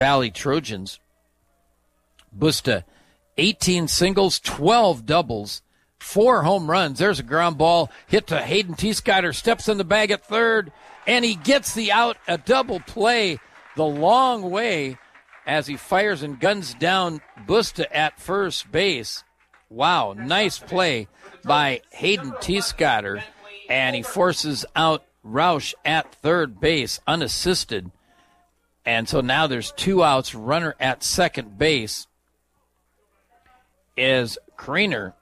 Valley Trojans. Busta, 18 singles, 12 doubles, 4 home runs. There's a ground ball hit to Hayden Teeskyter, steps in the bag at third, and he gets the out, a double play the long way as he fires and guns down Busta at first base. Wow, nice play by Hayden Teeskyter, and he forces out Roush at third base unassisted. And so now there's 2 outs. Runner at second base is Kriener.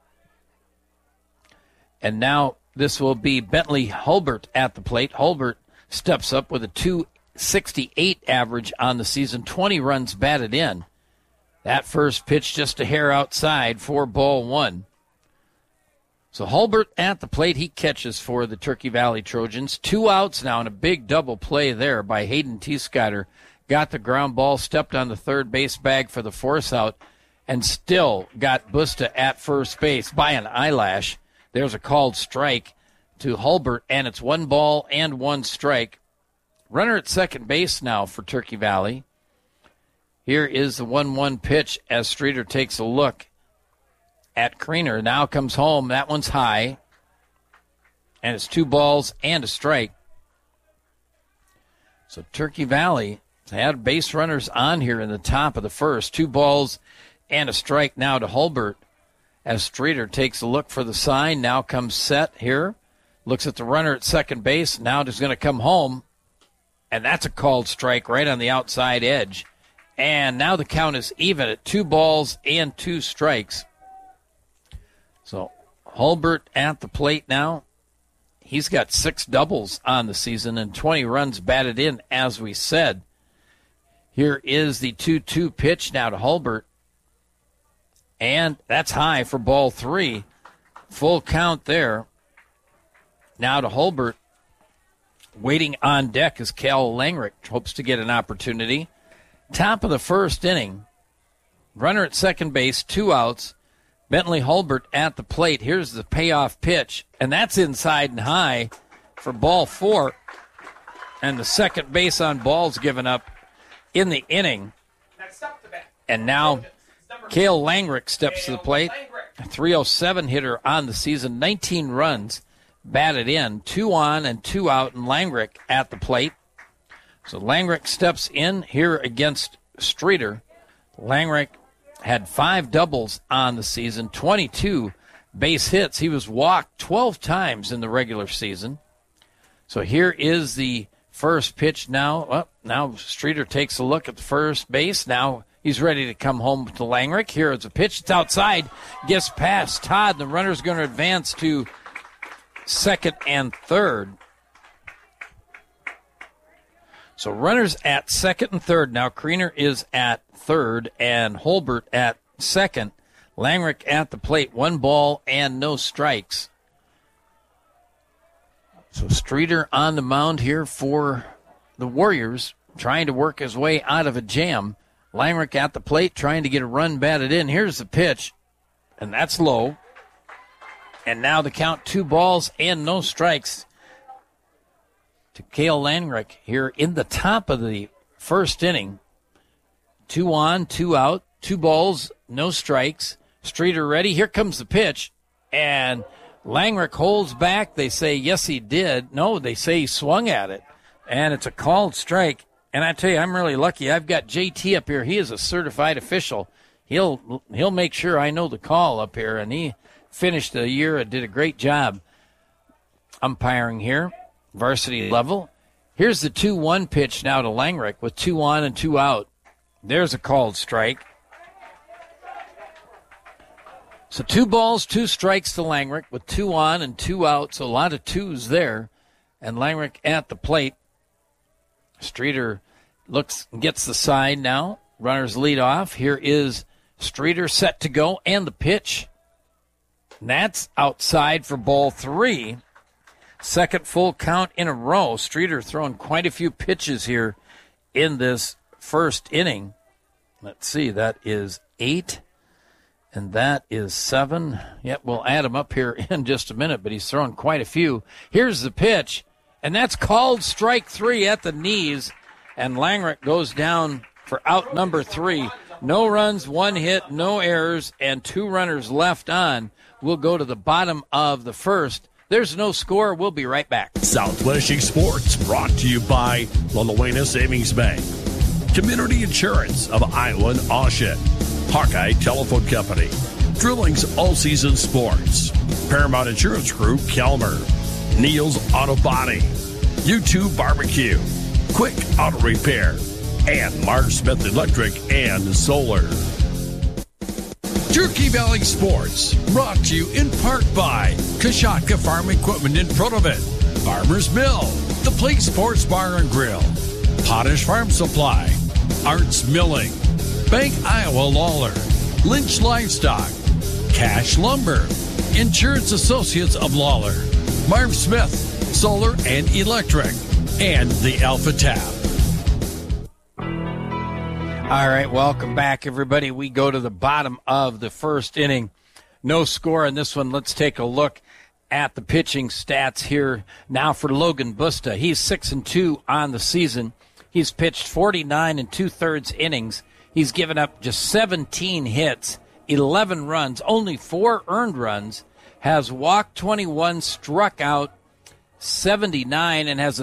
And now this will be Bentley Hulbert at the plate. Hulbert steps up with a .268 average on the season, 20 runs batted in. That first pitch just a hair outside for ball 1. So Hulbert at the plate, he catches for the Turkey Valley Trojans. 2 outs now and a big double play there by Hayden Teeskyter. Got the ground ball, stepped on the third base bag for the force out, and still got Busta at first base by an eyelash. There's a called strike to Hulbert, and it's 1 ball and 1 strike. Runner at second base now for Turkey Valley. Here is the 1-1 pitch as Streeter takes a look at Kriener. Now comes home. That one's high, and it's 2 balls and a strike. So Turkey Valley had base runners on here in the top of the first. 2 balls and a strike now to Hulbert as Streeter takes a look for the sign. Now comes set here. Looks at the runner at second base. Now just going to come home. And that's a called strike right on the outside edge. And now the count is even at 2 balls and 2 strikes. So Hulbert at the plate now. He's got 6 doubles on the season and 20 runs batted in, as we said. Here is the 2-2 pitch now to Hulbert. And that's high for ball 3. Full count there. Now to Hulbert. Waiting on deck is Cal Langrick. Hopes to get an opportunity. Top of the first inning. Runner at second base, 2 outs. Bentley Hulbert at the plate. Here's the payoff pitch. And that's inside and high for ball 4. And the second base on ball's given up in the inning. And now Cale Langrick steps to the plate. A .307 hitter on the season, 19 runs batted in, 2 on and 2 out, and Langrick at the plate. So Langrick steps in here against Streeter. Langrick had 5 doubles on the season, 22 base hits. He was walked 12 times in the regular season. So here is the first pitch now. Now Streeter takes a look at the first base. Now he's ready to come home to Langrick. Here is a pitch. It's outside. Gets past Todd. The runner's going to advance to second and third. So runners at second and third. Now Kriener is at third and Hulbert at second. Langrick at the plate. 1 ball and no strikes. So Streeter on the mound here for the Warriors, trying to work his way out of a jam. Langrick at the plate, trying to get a run batted in. Here's the pitch, and that's low. And now the count, 2 balls and no strikes to Cale Langrick here in the top of the first inning. 2 on, 2 out, 2 balls, no strikes. Streeter ready. Here comes the pitch, and Langrick holds back. They say, yes, he did. No, they say he swung at it, and it's a called strike. And I tell you, I'm really lucky. I've got JT up here. He is a certified official. He'll make sure I know the call up here, and he finished the year and did a great job umpiring here, varsity level. Here's the 2-1 pitch now to Langrick with 2 on and 2 out. There's a called strike. So 2 balls, 2 strikes to Langrick with 2 on and 2 out. So a lot of 2s there. And Langrick at the plate. Streeter gets the sign now. Runners lead off. Here is Streeter set to go, and the pitch. And that's outside for ball 3. Second full count in a row. Streeter throwing quite a few pitches here in this first inning. Let's see, that is 8, and that is 7. Yep, we'll add them up here in just a minute, but he's throwing quite a few. Here's the pitch, and that's called strike 3 at the knees, and Langrick goes down for out number 3. No runs, 1 hit, no errors, and 2 runners left on. We'll go to the bottom of the first. There's no score. We'll be right back. South Winneshiek Sports brought to you by La Luena Savings Bank, Community Insurance of Iowa and Oshet, Hawkeye Telephone Company, Drilling's All Season Sports, Paramount Insurance Group, Kelmer, Neil's Auto Body, U2 Barbecue, Quick Auto Repair, and Marv Smith Electric and Solar. Turkey Valley Sports, brought to you in part by Kashatka Farm Equipment in Protovit, Farmers Mill, The Place Sports Bar and Grill, Potash Farm Supply, Arts Milling, Bank Iowa Lawler, Lynch Livestock, Cash Lumber, Insurance Associates of Lawler, Marv Smith, Solar and Electric, and the Alpha Tap. All right, welcome back, everybody. We go to the bottom of the first inning. No score in this one. Let's take a look at the pitching stats here now for Logan Busta. He's 6-2 on the season. He's pitched 49 2/3 innings. He's given up just 17 hits, 11 runs, only 4 earned runs, has walked 21, struck out 79, and has a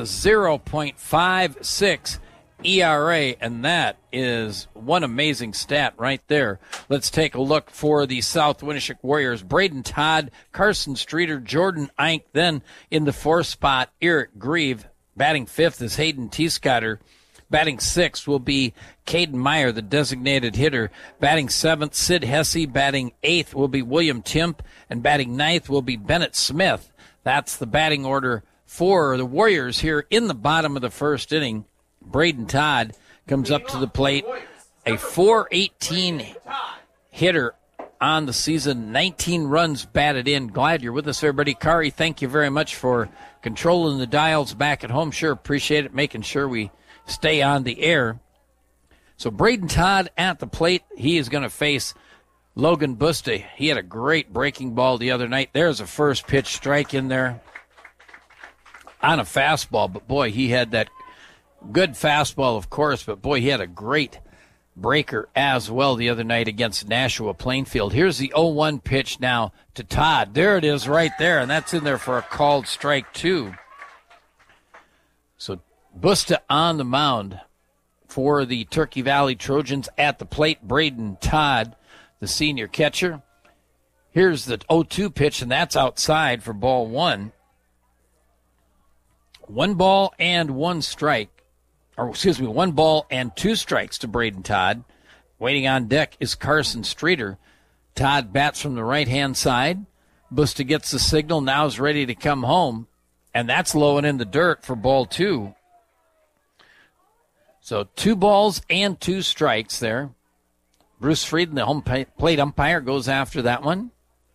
0.56 ERA, and that is one amazing stat right there. Let's take a look for the South Winneshiek Warriors. Braden Todd, Carson Streeter, Jordan Eink. Then in the 4th spot, Eric Grieve. Batting 5th is Hayden Teescotter. Batting 6th will be Caden Meyer, the designated hitter. Batting 7th, Sid Hesse. Batting 8th will be William Timp. And batting 9th will be Bennett Smith. That's the batting order for the Warriors here in the bottom of the first inning. Braden Todd comes up to the plate, a .418 hitter on the season, 19 runs batted in. Glad you're with us, everybody. Kari, thank you very much for controlling the dials back at home. Sure appreciate it, making sure we stay on the air. So Braden Todd at the plate. He is going to face Logan Busta. He had a great breaking ball the other night. There's a first pitch strike in there on a fastball, but boy, he had that good fastball, of course, but boy, he had a great breaker as well the other night against Nashua Plainfield. Here's the 0-1 pitch now to Todd. There it is right there, and that's in there for a called strike, too. So Busta on the mound for the Turkey Valley Trojans. At the plate, Braden Todd, the senior catcher. Here's the 0-2 pitch, and that's outside for ball 1. 1 ball and 1 strike. Or, 1 ball and 2 strikes to Braden Todd. Waiting on deck is Carson Streeter. Todd bats from the right-hand side. Busta gets the signal, now is ready to come home. And that's low and in the dirt for ball 2. So 2 balls and 2 strikes there. Bruce Frieden, the home plate umpire, goes after that one.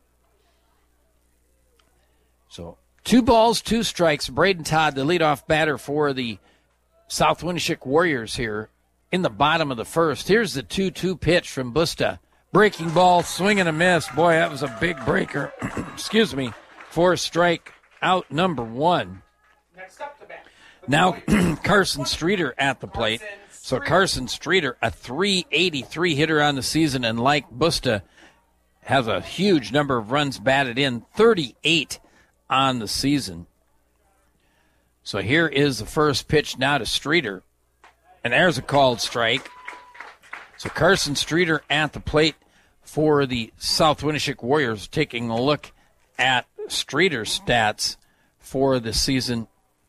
So 2 balls, 2 strikes. Braden Todd, the leadoff batter for the South Winneshiek Warriors here in the bottom of the first. Here's the 2-2 pitch from Busta. Breaking ball, swing and a miss. Boy, that was a big breaker. For strike out number 1. Now Carson Streeter at the plate. So Carson Streeter, a .383 hitter on the season, and like Busta, has a huge number of runs batted in, 38 on the season. So here is the first pitch now to Streeter. And there's a called strike. So Carson Streeter at the plate for the South Winneshiek Warriors. Taking a look at Streeter's stats for the season.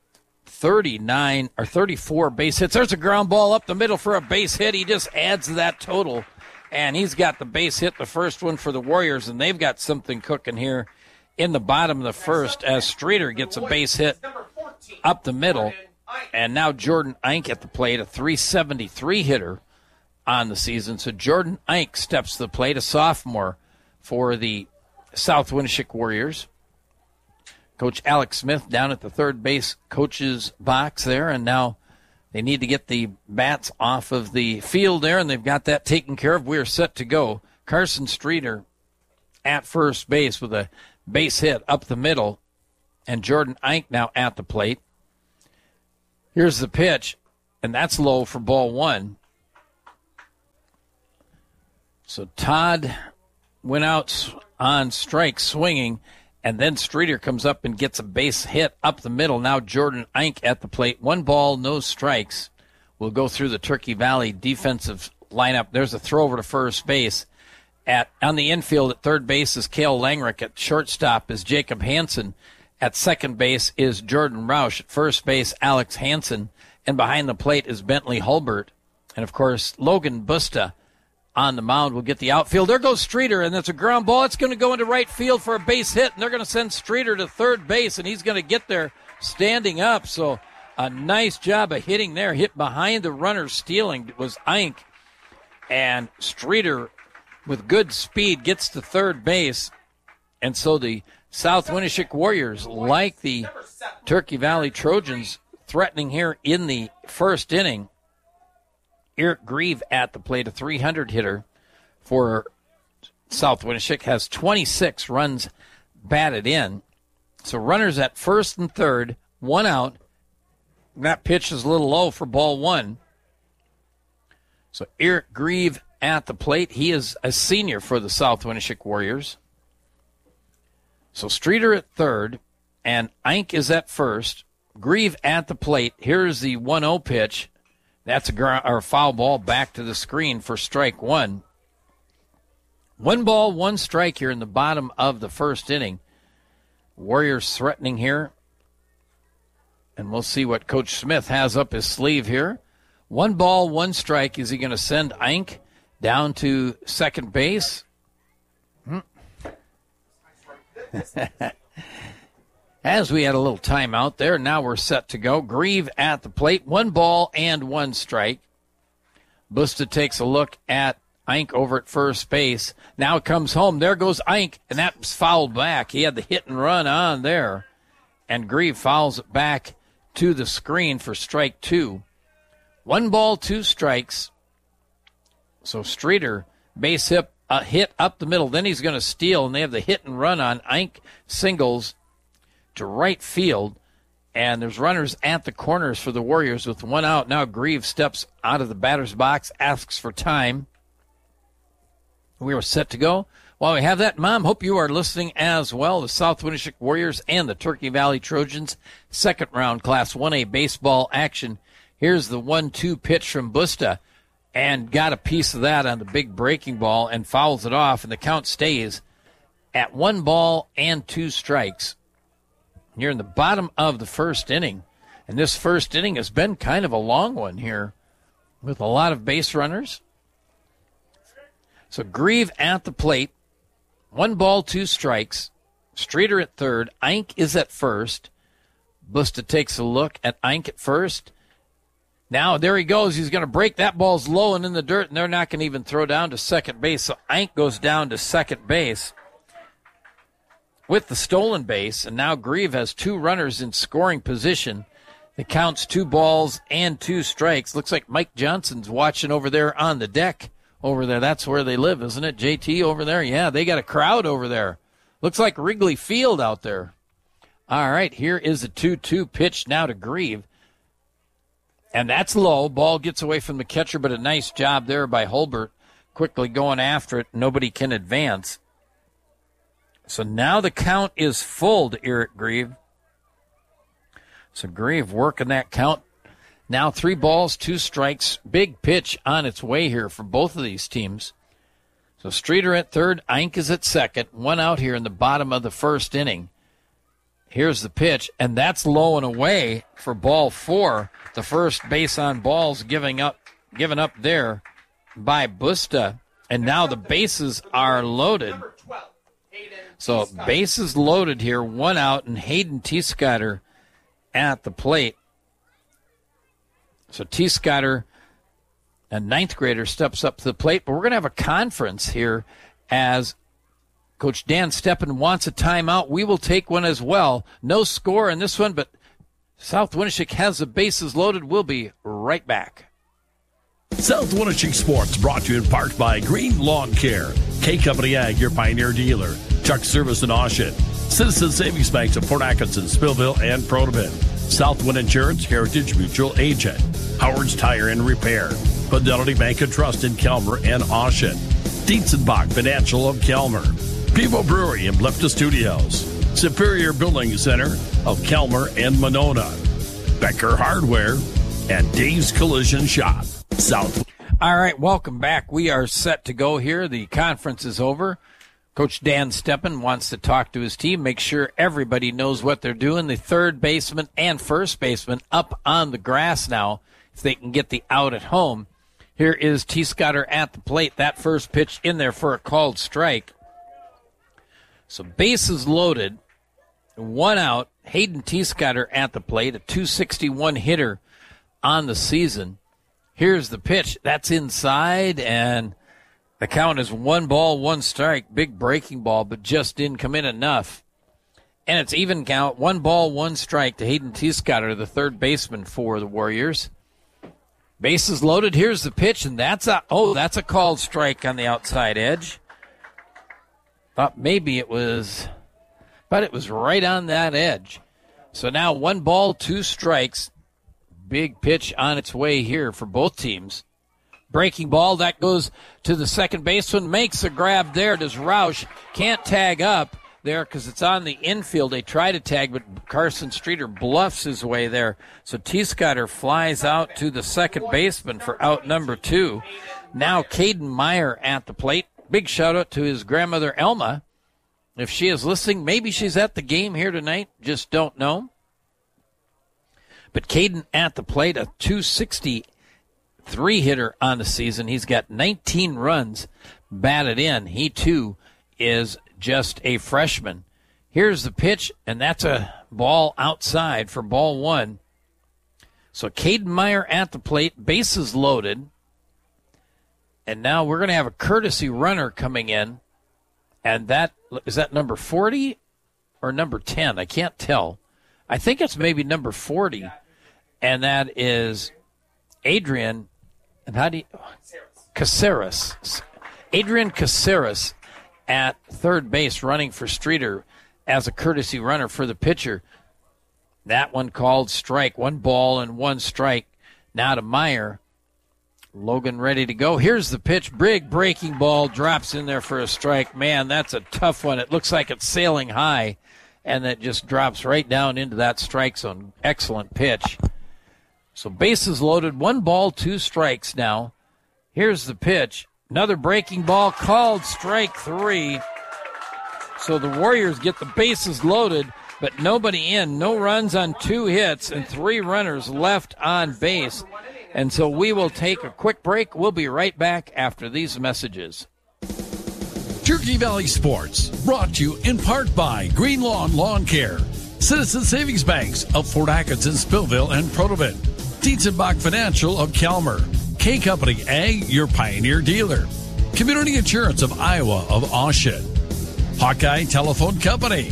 34 base hits. There's a ground ball up the middle for a base hit. He just adds to that total. And he's got the base hit, the first one for the Warriors. And they've got something cooking here in the bottom of the first as Streeter gets a base hit up the middle. And now Jordan Eink at the plate, a .373 hitter on the season. So Jordan Eink steps to the plate, a sophomore for the South Winneshiek Warriors. Coach Alex Smith down at the third base coach's box there, and now they need to get the bats off of the field there, and they've got that taken care of. We are set to go. Carson Streeter at first base with a base hit up the middle, and Jordan Eink now at the plate. Here's the pitch, and that's low for ball 1. So Todd went out on strike swinging, and then Streeter comes up and gets a base hit up the middle. Now Jordan Eink at the plate. 1 ball, no strikes. We'll go through the Turkey Valley defensive lineup. There's a throw over to first base. On the infield at third base is Cale Langrick. At shortstop is Jacob Hansen. At second base is Jordan Roush. At first base, Alex Hansen. And behind the plate is Bentley Hulbert. And, of course, Logan Busta on the mound will get the outfield. There goes Streeter, and it's a ground ball. It's going to go into right field for a base hit, and they're going to send Streeter to third base, and he's going to get there standing up. So a nice job of hitting there. Hit behind the runner stealing was Eink. And Streeter, with good speed, gets to third base. And so the South Winneshiek Warriors, like the Turkey Valley Trojans, threatening here in the first inning. Eric Grieve at the plate, a 300 hitter for South Winneshiek, has 26 runs batted in. So runners at first and third, 1 out. That pitch is a little low for ball 1. So Eric Grieve at the plate. He is a senior for the South Winneshiek Warriors. So Streeter at third, and Eink is at first. Grieve at the plate. Here's the 1-0 pitch. That's a foul ball back to the screen for strike 1. 1 ball, 1 strike here in the bottom of the first inning. Warriors threatening here. And we'll see what Coach Smith has up his sleeve here. 1 ball, 1 strike. Is he going to send Eink down to second base? As we had a little timeout there, now we're set to go. Grieve at the plate, 1 ball and 1 strike. Busta takes a look at Eink over at first base. Now it comes home. There goes Eink, and that was fouled back. He had the hit and run on there, and Grieve fouls it back to the screen for strike 2. 1 ball, 2 strikes. So Streeter, base hit up the middle. Then he's going to steal, and they have the hit and run on. Eink singles to right field, and there's runners at the corners for the Warriors with 1 out. Now Grieve steps out of the batter's box, asks for time. We are set to go. While we have that, Mom, hope you are listening as well. The South Winneshiek Warriors and the Turkey Valley Trojans, second round Class 1A baseball action. Here's the 1-2 pitch from Busta, and got a piece of that on the big breaking ball and fouls it off, and the count stays at 1 ball and 2 strikes. Here in the bottom of the first inning, and this first inning has been kind of a long one here with a lot of base runners. So Grieve at the plate, 1 ball, 2 strikes. Streeter at third. Eink is at first. Busta takes a look at Eink at first. Now there he goes. He's going to break. That ball's low and in the dirt, and they're not going to even throw down to second base. So Eink goes down to second base with the stolen base, and now Grieve has 2 runners in scoring position. The count's 2 balls and 2 strikes. Looks like Mike Johnson's watching over there on the deck over there. That's where they live, isn't it, JT, over there? Yeah, they got a crowd over there. Looks like Wrigley Field out there. All right, here is a 2-2 pitch now to Grieve. And that's low. Ball gets away from the catcher, but a nice job there by Hulbert. Quickly going after it. Nobody can advance. So now the count is full to Eric Grieve. So Grieve working that count. Now 3 balls, 2 strikes. Big pitch on its way here for both of these teams. So Streeter at third, Eink is at second. 1 out here in the bottom of the first inning. Here's the pitch, and that's low and away for ball 4. The first base on balls given up there by Busta. And now the bases are loaded. So bases loaded here, 1 out, and Hayden Teescotter at the plate. So Teescotter, a 9th grader, steps up to the plate. But we're going to have a conference here as Coach Dan Steppen wants a timeout. We will take one as well. No score in this one, but South Winneshiek has the bases loaded. We'll be right back. South Winneshiek Sports brought to you in part by Green Lawn Care, K Company Ag, your Pioneer dealer, Chuck Service in Oshet, Citizen Savings Banks of Port Atkinson, Spillville, and Protobin, Southwind Insurance, Heritage Mutual Agent, Howard's Tire and Repair, Fidelity Bank and Trust in Kelmer and Oshet, Dietzenbach Financial of Kelmer, Pivo Brewery and Blifta Studios, Superior Building Center of Kelmer and Monona, Becker Hardware, and Dave's Collision Shop, South. All right, welcome back. We are set to go here. The conference is over. Coach Dan Steppen wants to talk to his team, make sure everybody knows what they're doing. The third baseman and first baseman up on the grass now, if they can get the out at home. Here is T. Scudder at the plate. That first pitch in there for a called strike. So bases loaded, one out. Hayden T. Scudder at the plate, a .261 hitter on the season. Here's the pitch. That's inside, and the count is 1-1 big breaking ball, but just didn't come in enough. And it's even count, 1-1 to Hayden T. Scudder, the third baseman for the Warriors. Bases loaded. Here's the pitch, and that's a called strike on the outside edge. Thought maybe it was, but it was right on that edge. So now 1-2 strikes. Big pitch on its way here for both teams. Breaking ball, that goes to the second baseman, makes a grab there. Does Roush, can't tag up there because it's on the infield. They try to tag, but Carson Streeter bluffs his way there. So T. Scudder flies out to the second baseman for out number 2. Now Caden Meyer at the plate. Big shout out to his grandmother Elma. If she is listening, maybe she's at the game here tonight. Just don't know. But Caden at the plate, a .263 hitter on the season. He's got 19 runs batted in. He, too, is just a freshman. Here's the pitch, and that's a ball outside for ball 1. So Caden Meyer at the plate, bases loaded. And now we're going to have a courtesy runner coming in. And is that number 40 or number 10? I can't tell. I think it's maybe number 40. And that is Adrian, and Caceres. Adrian Caceres at third base running for Streeter as a courtesy runner for the pitcher. That one called strike. 1-1 strike. Now to Meyer. Logan ready to go. Here's the pitch. Big breaking ball drops in there for a strike. Man, that's a tough one. It looks like it's sailing high, and that just drops right down into that strike zone. Excellent pitch. So bases loaded, 1-2 strikes now. Here's the pitch. Another breaking ball called strike 3. So the Warriors get the bases loaded, but nobody in. No runs on 2 hits and 3 runners left on base. And so we will take a quick break. We'll be right back after these messages. Turkey Valley Sports, brought to you in part by Green Lawn Lawn Care, Citizen Savings Banks of Fort Atkinson, Spillville, and Protovin, Dietzenbach Financial of Kelmer, K Company Ag, your Pioneer dealer, Community Insurance of Iowa of Austin, Hawkeye Telephone Company,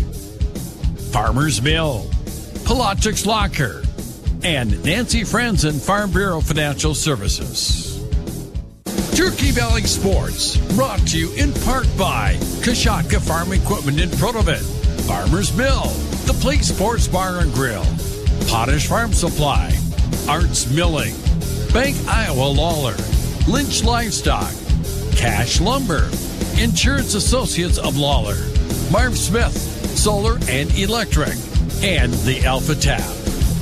Farmers Mill, Polochics Locker, and Nancy Franzen Farm Bureau Financial Services. Turkey Valley Sports, brought to you in part by Kashatka Farm Equipment in Protovin, Farmers Mill, The Place Sports Bar and Grill, Potash Farm Supply, Arts Milling, Bank Iowa Lawler, Lynch Livestock, Cash Lumber, Insurance Associates of Lawler, Marv Smith, Solar and Electric, and the Alpha Tap.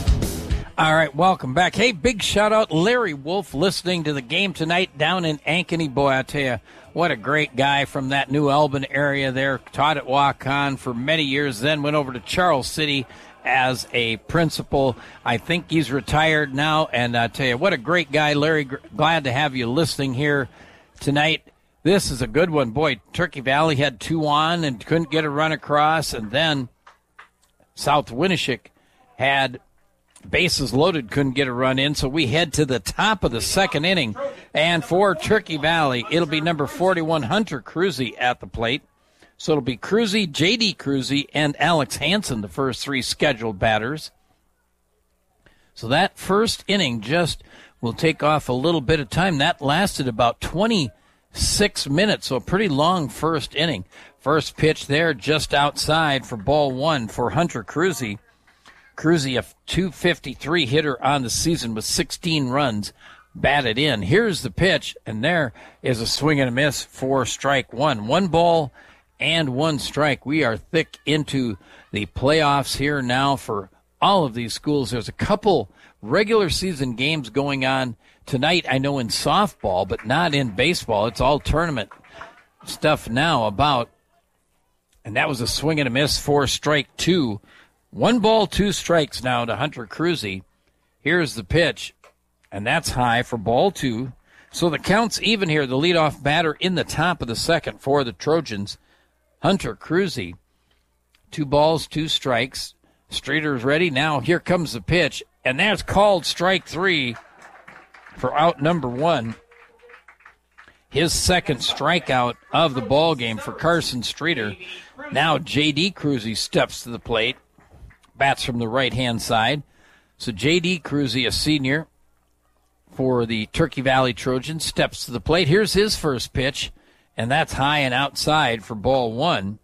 All right, welcome back. Hey, big shout out, Larry Wolf, listening to the game tonight down in Ankeny. Boy, I tell you, what a great guy from that New Albin area there. Taught at Waukon for many years, then went over to Charles City as a principal. I think he's retired now, and I tell you, what a great guy, Larry. Glad to have you listening here tonight. This is a good one. Boy, Turkey Valley had 2 on and couldn't get a run across, and then South Winneshiek had bases loaded, couldn't get a run in, so we head to the top of the second inning. And for Turkey Valley, it'll be number 41, Hunter Cruzy, at the plate. So it'll be Cruzy, J.D. Cruzy, and Alex Hansen, the first 3 scheduled batters. So that first inning just will take off a little bit of time. That lasted about 26 minutes, so a pretty long first inning. First pitch there just outside for ball 1 for Hunter Cruzy. Cruzy, a .253 hitter on the season with 16 runs batted in. Here's the pitch, and there is a swing and a miss for strike one. 1 ball and 1 strike. We are thick into the playoffs here now for all of these schools. There's a couple regular season games going on tonight, I know, in softball, but not in baseball. It's all tournament stuff now about. And that was a swing and a miss for strike 2. 1 ball, 2 strikes now to Hunter Cruzy. Here's the pitch, and that's high for ball 2. So the count's even here. The leadoff batter in the top of the second for the Trojans, Hunter Cruzy. 2 balls, 2 strikes. Streeter's ready. Now here comes the pitch, and that's called strike 3 for out number 1. His second strikeout of the ball game for Carson Streeter. Now J.D. Cruzy steps to the plate, bats from the right-hand side. So J.D. Cruzy, a senior for the Turkey Valley Trojans, steps to the plate. Here's his first pitch, and that's high and outside for ball 1.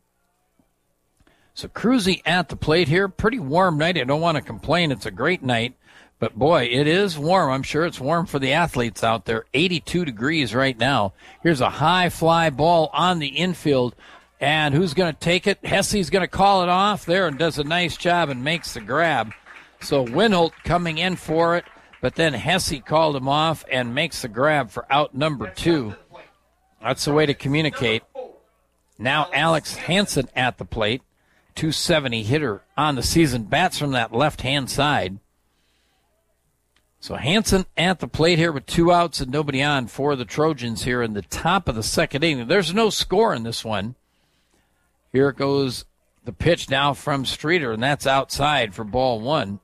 So Cruzy at the plate here. Pretty warm night. I don't want to complain. It's a great night. But, boy, it is warm. I'm sure it's warm for the athletes out there. 82 degrees right now. Here's a high fly ball on the infield. And who's going to take it? Hesse's going to call it off there and does a nice job and makes the grab. So Winholt coming in for it, but then Hesse called him off and makes the grab for out number 2. That's the way to communicate. Now Alex Hansen at the plate. 270 hitter on the season. Bats from that left-hand side. So Hansen at the plate here with 2 outs and nobody on for the Trojans here in the top of the second inning. There's no score in this one. Here goes the pitch now from Streeter, and that's outside for ball 1.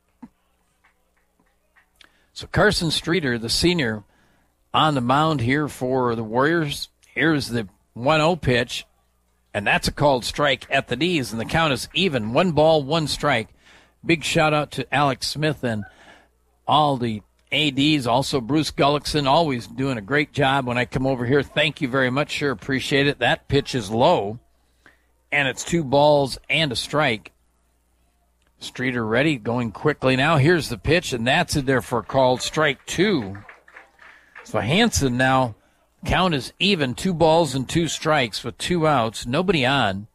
So Carson Streeter, the senior, on the mound here for the Warriors. Here's the 1-0 pitch, and that's a called strike at the knees, and the count is even. 1 ball, 1 strike. Big shout-out to Alex Smith and all the ADs, also Bruce Gullickson, always doing a great job when I come over here. Thank you very much. Sure appreciate it. That pitch is low, and it's 2 balls and a strike. Streeter ready, going quickly now. Here's the pitch, and that's in there for a called strike 2. So Hansen now, count is even. 2 balls and 2 strikes with 2 outs. Nobody on.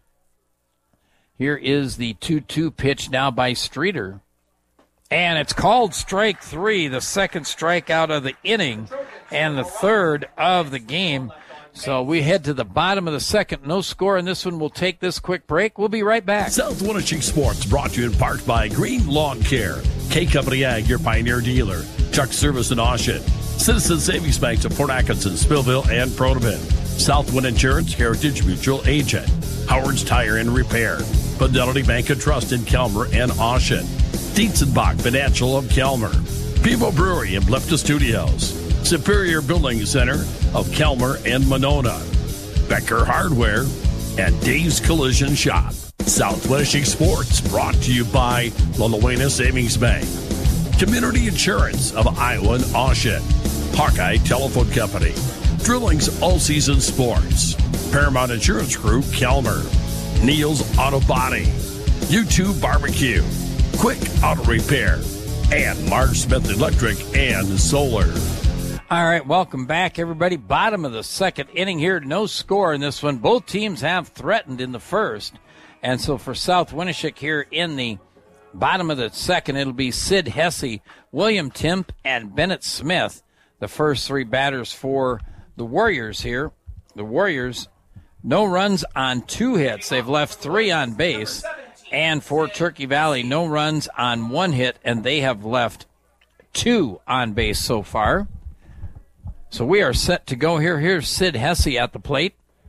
Here is the 2-2 pitch now by Streeter. And it's called strike 3, the second strikeout of the inning and the third of the game. So we head to the bottom of the second. No score in this one. We'll take this quick break. We'll be right back. South Wenatchee Sports brought to you in part by Green Lawn Care, K Company Ag, your Pioneer dealer, Chuck Service in Oshet, Citizen Savings Banks of Port Atkinson, Spillville, and Protivin, Southwind Insurance, Heritage Mutual Agent, Howard's Tire and Repair, Fidelity Bank and Trust in Kelmer and Oshet, Dietzenbach Financial of Kelmer, Pivo Brewery and Blipta Studios, Superior Building Center of Kelmer and Monona, Becker Hardware, and Dave's Collision Shop. South Wenatchee Sports brought to you by La Luena Savings Bank, Community Insurance of Iowa and Oshet, Hawkeye Telephone Company, Drilling's All Season Sports, Paramount Insurance Group Kelmer, Neil's Auto Body, U2 Barbecue, Quick Auto Repair, and Mark Smith Electric and Solar. All right, welcome back, everybody. Bottom of the second inning here. No score in this one. Both teams have threatened in the first. And so for South Winneshiek here in the bottom of the second, it'll be Sid Hesse, William Timp, and Bennett Smith, the first 3 batters for the Warriors here. The Warriors, no runs on 2 hits. They've left 3 on base. And for Turkey Valley, no runs on 1 hit, and they have left 2 on base so far. So we are set to go here. Here's Sid Hesse at the plate.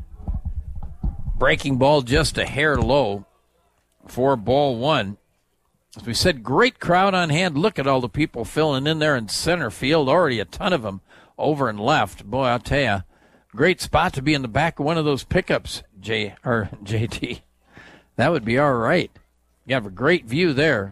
Breaking ball just a hair low for ball 1. As we said, great crowd on hand. Look at all the people filling in there in center field. Already a ton of them over and left. Boy, I'll tell you, great spot to be in the back of one of those pickups, JT. That would be all right. You have a great view there.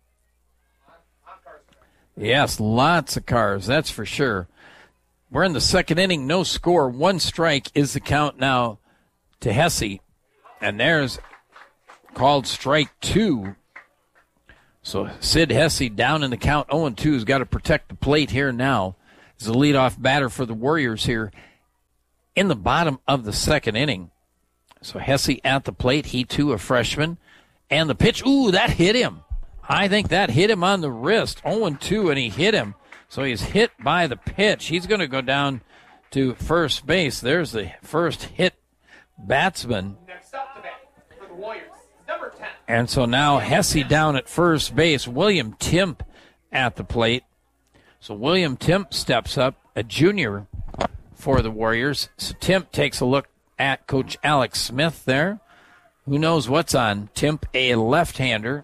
Yes, lots of cars, that's for sure. We're in the second inning, no score. 1 strike is the count now to Hesse. And there's called strike 2. So Sid Hesse down in the count 0-2 has got to protect the plate here now. Is the leadoff batter for the Warriors here in the bottom of the second inning. So Hesse at the plate, he too a freshman. And the pitch, ooh, that hit him. I think that hit him on the wrist. 0-2, and he hit him. So he's hit by the pitch. He's going to go down to first base. There's the first hit batsman. Next up to bat for the Warriors, number 10. And so now Hesse down at first base. William Timp at the plate. So William Timp steps up, a junior for the Warriors. So Timp takes a look at Coach Alex Smith there. Who knows what's on Timp, a left-hander.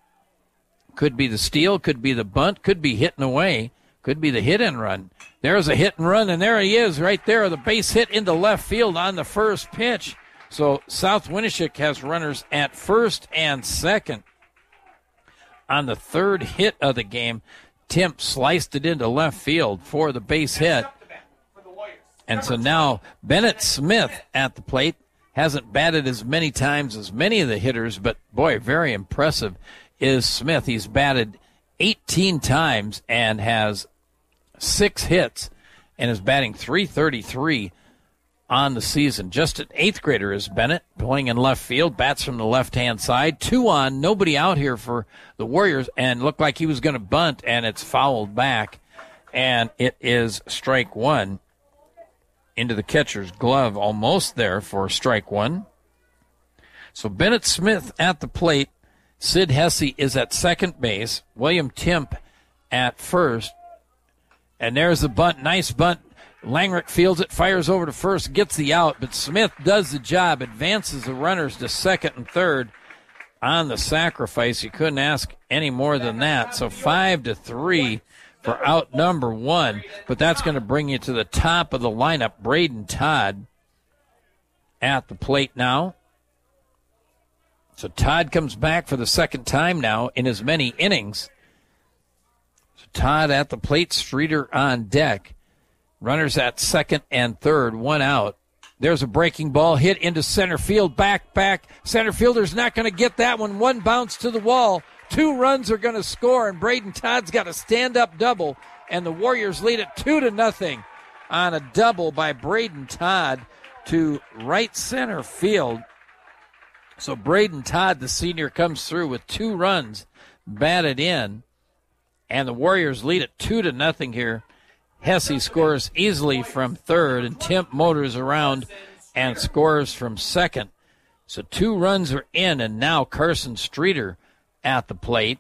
Could be the steal, could be the bunt, could be hitting away, could be the hit and run. There's a hit and run, and there he is right there, the base hit into left field on the first pitch. So South Winneshiek has runners at first and second. On the third hit of the game, Timp sliced it into left field for the base hit. And so now Bennett Smith at the plate. Hasn't batted as many times as many of the hitters, but boy, very impressive is Smith. He's batted 18 times and has 6 hits and is batting .333 on the season. Just an 8th grader is Bennett, playing in left field, bats from the left-hand side. 2 on, nobody out here for the Warriors, and looked like he was going to bunt, and it's fouled back, and it is strike 1. Into the catcher's glove, almost there for strike 1. So Bennett Smith at the plate. Sid Hesse is at second base. William Timp at first. And there's the bunt. Nice bunt. Langrick fields it, fires over to first, gets the out. But Smith does the job, advances the runners to second and third on the sacrifice. You couldn't ask any more than that. So 5-3. For out number 1, but that's going to bring you to the top of the lineup. Braden Todd at the plate now. So Todd comes back for the second time now in as many innings. So Todd at the plate, Streeter on deck. Runners at second and third, 1 out. There's a breaking ball hit into center field, back. Center fielder's not going to get that one. 1 bounce to the wall. 2 runs are going to score, and Braden Todd's got a stand-up double, and the Warriors lead it 2-0 on a double by Braden Todd to right center field. So Braden Todd, the senior, comes through with 2 runs batted in, and the Warriors lead it 2-0 here. Hesse scores easily from third, and Timp motors around and scores from second. So 2 runs are in, and now Carson Streeter at the plate.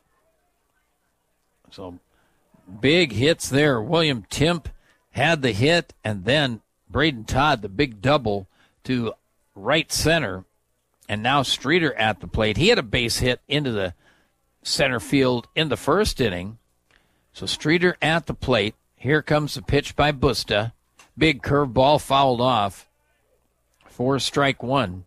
So big hits there. William Timp had the hit, and then Braden Todd, the big double to right center. And now Streeter at the plate. He had a base hit into the center field in the first inning. So Streeter at the plate. Here comes the pitch by Busta. Big curveball fouled off for strike 1.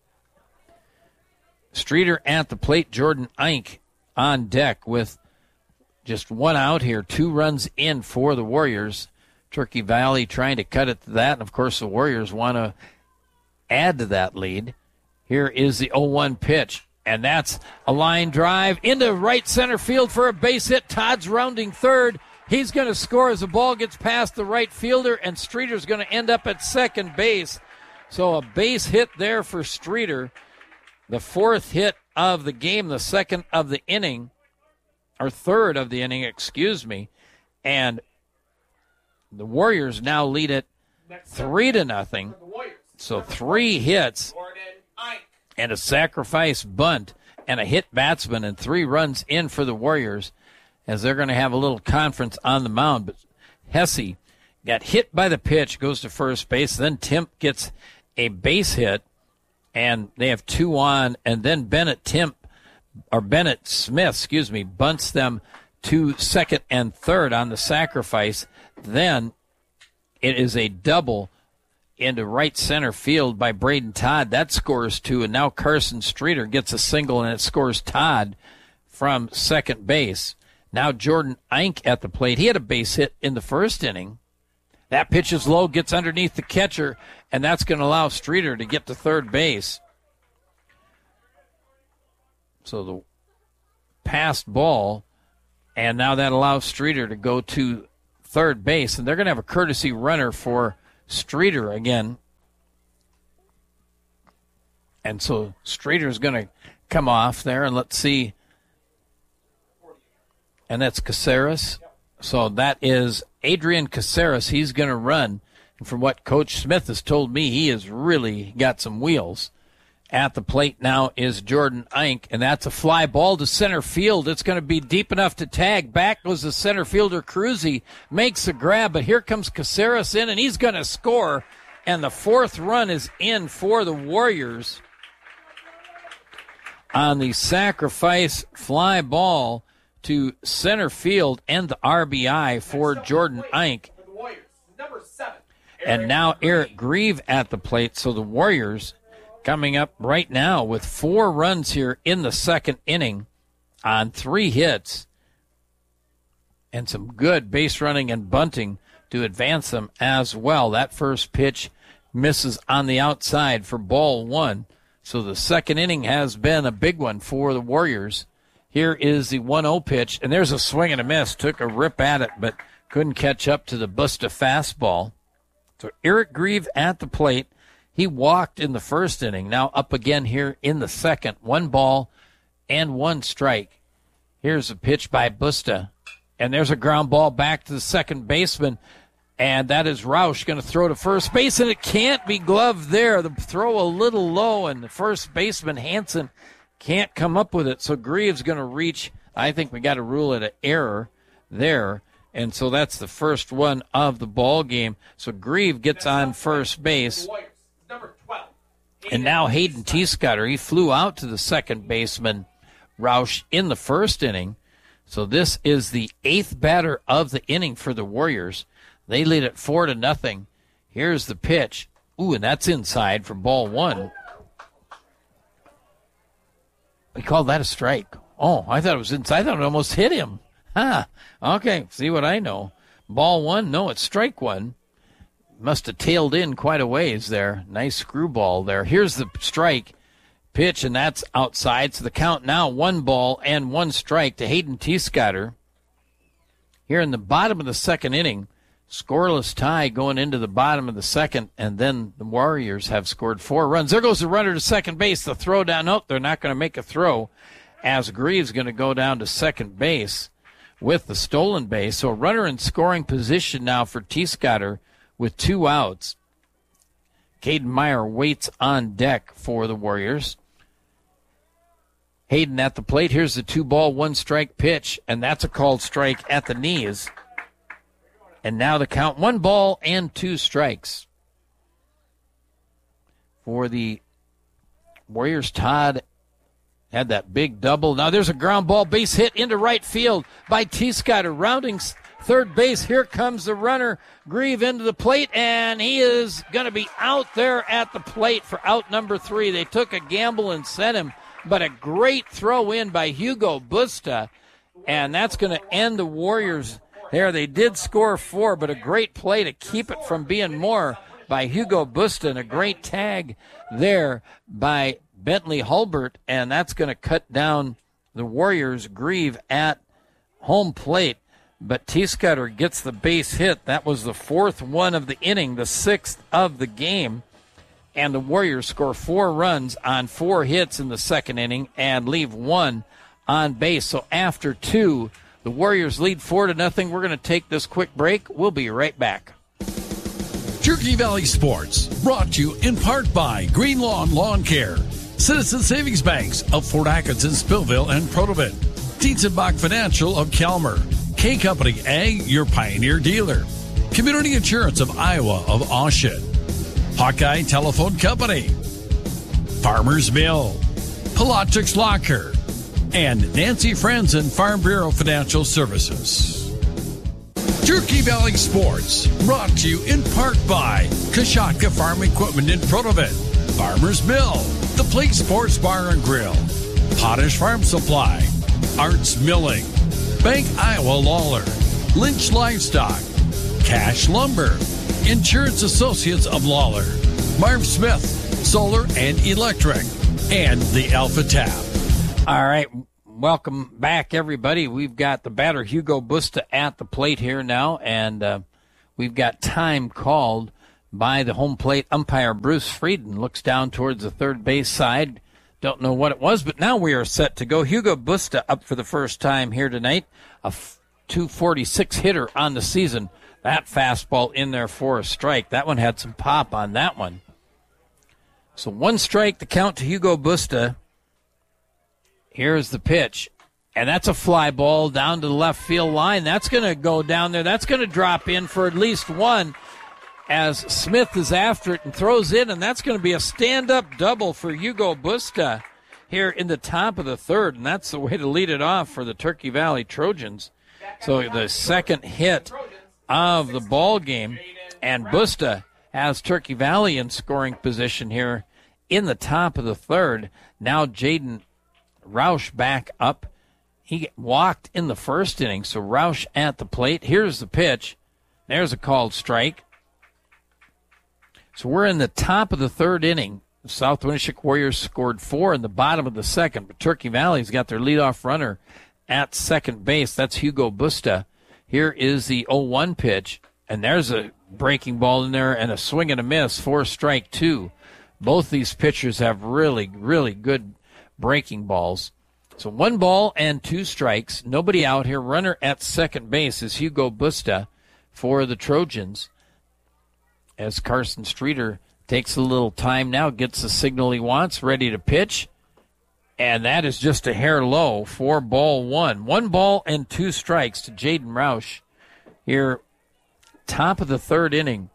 Streeter at the plate. Jordan Eink on deck with just 1 out here. 2 runs in for the Warriors. Turkey Valley trying to cut it to that. And, of course, the Warriors want to add to that lead. Here is the 0-1 pitch. And that's a line drive into right center field for a base hit. Todd's rounding third. He's going to score as the ball gets past the right fielder. And Streeter's going to end up at second base. So a base hit there for Streeter. The 4th hit of the game, the second of the inning, or third of the inning, and the Warriors now lead it 3-0. So 3 hits and a sacrifice bunt and a hit batsman and 3 runs in for the Warriors as they're going to have a little conference on the mound. But Hesse got hit by the pitch, goes to first base, then Timp gets a base hit. And they have 2 on, and then Bennett Smith, bunts them to second and third on the sacrifice. Then it is a double into right center field by Braden Todd. That scores 2, and now Carson Streeter gets a single, and it scores Todd from second base. Now Jordan Eink at the plate. He had a base hit in the first inning. That pitch is low, gets underneath the catcher, and that's going to allow Streeter to get to third base. So the passed ball And now that allows Streeter to go to third base, and they're going to have a courtesy runner for Streeter again. And so Streeter's going to come off there, and let's see. And that's Caceres. So that is Adrian Caceres. He's going to run. And from what Coach Smith has told me, he has really got some wheels. At the plate now is Jordan Eink, and that's a fly ball to center field. It's going to be deep enough to tag. Back goes the center fielder, Cruzy, makes a grab, but here comes Caceres in, and he's going to score. And the fourth run is in for the Warriors on the sacrifice fly ball to center field and the RBI for Jordan Eink. And now Eric Grieve at the plate, so the Warriors coming up right now with 4 runs here in the second inning on 3 hits and some good base running and bunting to advance them as well. That first pitch misses on the outside for ball 1. So the second inning has been a big one for the Warriors. Here is the 1-0 pitch, and there's a swing and a miss. Took a rip at it, but couldn't catch up to the Busta fastball. So Eric Grieve at the plate. He walked in the first inning, now up again here in the second. 1 ball and 1 strike. Here's a pitch by Busta, and there's a ground ball back to the second baseman, and that is Roush going to throw to first base, and it can't be gloved there. The throw a little low, and the first baseman, Hansen, can't come up with it, so Grieve's going to reach. I think we got to rule it an error there, and so that's the first one of the ball game. So Grieve gets on first base. And now Hayden Teescutter, he flew out to the second baseman, Roush, in the first inning. So this is the 8th batter of the inning for the Warriors. They lead it 4-0. Here's the pitch. Ooh, and that's inside for ball 1. We called that a strike. Oh, I thought it was inside. I thought it almost hit him. Okay, see what I know. Ball 1, no, it's strike 1. Must have tailed in quite a ways there. Nice screwball there. Here's the strike pitch, and that's outside. So the count now 1 ball and 1 strike to Hayden Teescutter. Here in the bottom of the second inning, scoreless tie going into the bottom of the second, and then the Warriors have scored 4 runs. There goes the runner to second base. The throw down. Nope, they're not going to make a throw as Grieve's going to go down to second base with the stolen base. So a runner in scoring position now for Teescutter with 2 outs. Caden Meyer waits on deck for the Warriors. Hayden at the plate. Here's the 2-ball, 1 strike pitch, and that's a called strike at the knees. And now the count 1 ball and 2 strikes for the Warriors. Todd had that big double. Now there's a ground ball base hit into right field by Teescutter, rounding third base. Here comes the runner, Grieve, into the plate, and he is going to be out there at the plate for out number 3. They took a gamble and sent him, but a great throw in by Hugo Busta, and that's going to end the Warriors there. They did score 4, but a great play to keep it from being more by Hugo Busta, and a great tag there by Bentley Hulbert, and that's going to cut down the Warriors. Grieve at home plate. But Teescutter gets the base hit. That was the 4th one of the inning, the 6th of the game. And the Warriors score 4 runs on 4 hits in the second inning and leave 1 on base. So after 2, the Warriors lead 4-0. We're going to take this quick break. We'll be right back. Cherokee Valley Sports, brought to you in part by Green Lawn Lawn Care, Citizen Savings Banks of Fort Atkinson, Spillville, and Protovin, Tietzenbach Financial of Kelmer, K Company Ag, your Pioneer dealer, Community Insurance of Iowa of Oshet, Hawkeye Telephone Company, Farmers Mill, Polotics Locker, and Nancy Franzen Farm Bureau Financial Services. Cherokee Valley Sports, brought to you in part by Kashatka Farm Equipment in Protovin, Farmers Mill, The Place Sports Bar and Grill, Potash Farm Supply, Arts Milling, Bank Iowa Lawler, Lynch Livestock, Cash Lumber, Insurance Associates of Lawler, Marv Smith, Solar and Electric, and the Alpha Tap. All right, welcome back, everybody. We've got the batter Hugo Busta at the plate here now, and we've got time called by the home plate umpire, Bruce Frieden. Looks down towards the third base side. Don't know what it was, but now we are set to go. Hugo Busta up for the first time here tonight. A 246 hitter on the season. That fastball in there for a strike. That one had some pop on that one. So 1 strike, the count to Hugo Busta. Here's the pitch. And that's a fly ball down to the left field line. That's going to go down there. That's going to drop in for at least one as Smith is after it and throws in. And that's going to be a stand-up double for Hugo Busta here in the top of the third. And that's the way to lead it off for the Turkey Valley Trojans. So the second hit of the ball game. And Busta has Turkey Valley in scoring position here in the top of the third. Now Jaden Roush back up. He walked in the first inning, so Roush at the plate. Here's the pitch. There's a called strike. So we're in the top of the third inning. The South Winneshiek Warriors scored 4 in the bottom of the second, but Turkey Valley's got their leadoff runner at second base. That's Hugo Busta. Here is the 0-1 pitch, and there's a breaking ball in there and a swing and a miss for strike 2. Both these pitchers have really, really good breaking balls. So 1 ball and 2 strikes. Nobody out here. Runner at second base is Hugo Busta for the Trojans. As Carson Streeter takes a little time now, gets the signal he wants, ready to pitch. And that is just a hair low for ball 1. 1 ball and 2 strikes to Jaden Roush here, top of the third inning.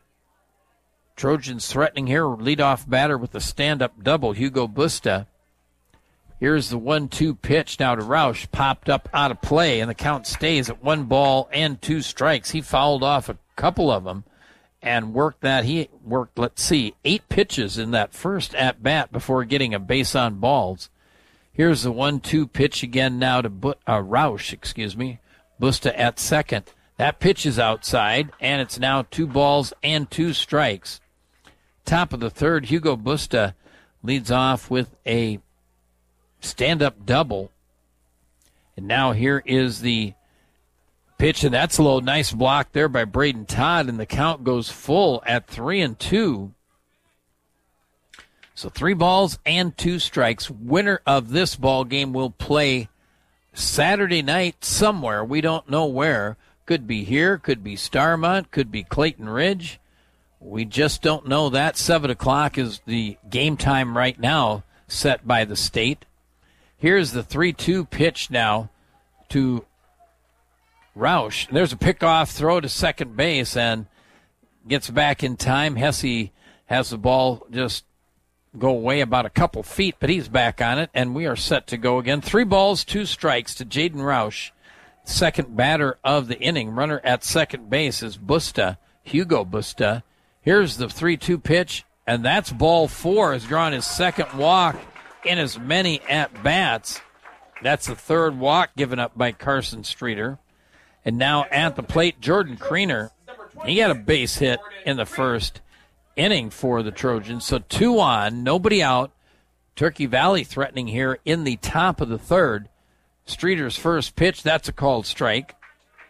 Trojans threatening here. Leadoff batter with a stand-up double, Hugo Busta. Here's the 1-2 pitch now to Roush. Popped up out of play, and the count stays at 1 ball and 2 strikes. He fouled off a couple of them and worked that. He worked, 8 pitches in that first at-bat before getting a base on balls. Here's the 1-2 pitch again now to Roush, Busta at second. That pitch is outside, and it's now 2 balls and 2 strikes. Top of the third, Hugo Busta leads off with a stand-up double. And now here is the pitch, and that's a low. Nice block there by Braden Todd, and the count goes full at 3-2. So 3 balls and 2 strikes. Winner of this ball game will play Saturday night somewhere. We don't know where. Could be here, could be Starmont, could be Clayton Ridge. We just don't know that. 7 o'clock is the game time right now set by the state. Here's the 3-2 pitch now to Roush. There's a pickoff throw to second base and gets back in time. Hesse has the ball just go away about a couple feet, but he's back on it, and we are set to go again. 3 balls, 2 strikes to Jaden Roush. Second batter of the inning. Runner at second base is Busta, Hugo Busta. Here's the 3-2 pitch, and that's ball 4. Has drawn his second walk in as many at-bats. That's the third walk given up by Carson Streeter. And now at the plate, Jordan Kriener. He had a base hit in the first inning for the Trojans. So 2 on, nobody out. Turkey Valley threatening here in the top of the third. Streeter's first pitch, that's a called strike.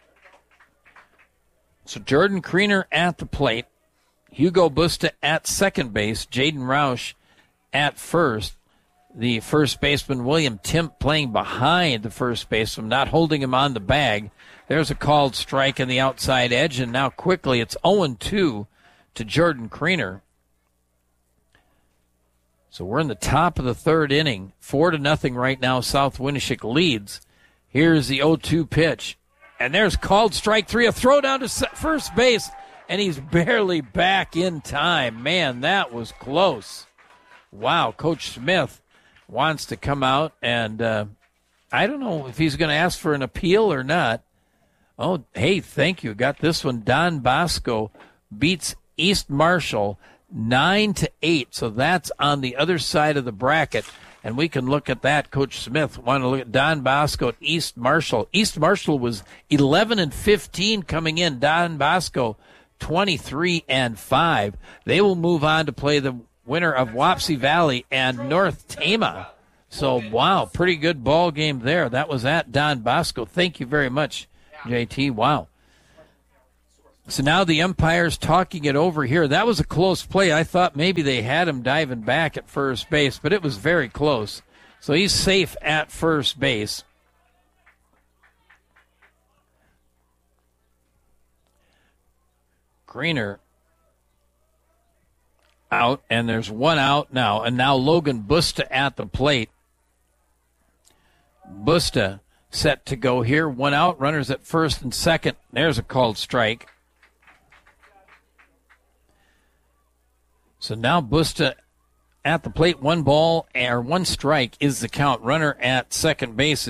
So Jordan Kriener at the plate. Hugo Busta at second base. Jaden Roush at first. The first baseman, William Timp, playing behind the first baseman, not holding him on the bag. There's a called strike in the outside edge, and now quickly it's 0-2 to Jordan Kriener. So we're in the top of the third inning. 4-0 right now. South Winneshiek leads. Here's the 0-2 pitch. And there's called strike 3. A throw down to first base, and he's barely back in time. Man, that was close. Wow, Coach Smith wants to come out, and I don't know if he's going to ask for an appeal or not. Oh, hey, thank you. Got this one. Don Bosco beats East Marshall 9-8. So that's on the other side of the bracket. And we can look at that. Coach Smith want to look at Don Bosco at East Marshall. East Marshall was 11-15 coming in. Don Bosco 23-5. They will move on to play the winner of Wapsie Valley and North Tama. So, wow, pretty good ball game there. That was at Don Bosco. Thank you very much, JT. Wow. So now the umpire's talking it over here. That was a close play. I thought maybe they had him diving back at first base, but it was very close. So he's safe at first base. Greener out, and there's one out now. And now Logan Busta at the plate. Busta set to go here. One out, runners at first and second. There's a called strike. So now Busta at the plate, one ball or one strike is the count. Runner at second base